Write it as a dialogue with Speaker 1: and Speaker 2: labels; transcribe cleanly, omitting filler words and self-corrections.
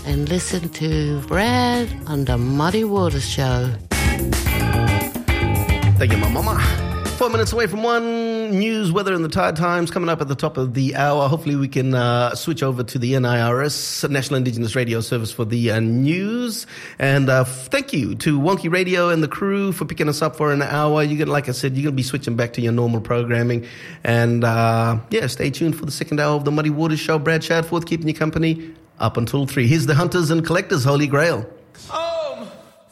Speaker 1: and listen to Brad on the Muddy Waters Show.
Speaker 2: Thank you, my mama. 4 minutes away from 1, news, weather, and the tide times coming up at the top of the hour. Hopefully we can switch over to the NIRS, National Indigenous Radio Service, for the news. And thank you to Wonky Radio and the crew for picking us up for an hour. You're gonna, like I said, you're going to be switching back to your normal programming. And stay tuned for the second hour of the Muddy Waters Show. Brad Shadforth keeping you company up until 3. Here's the Hunters and Collectors Holy Grail.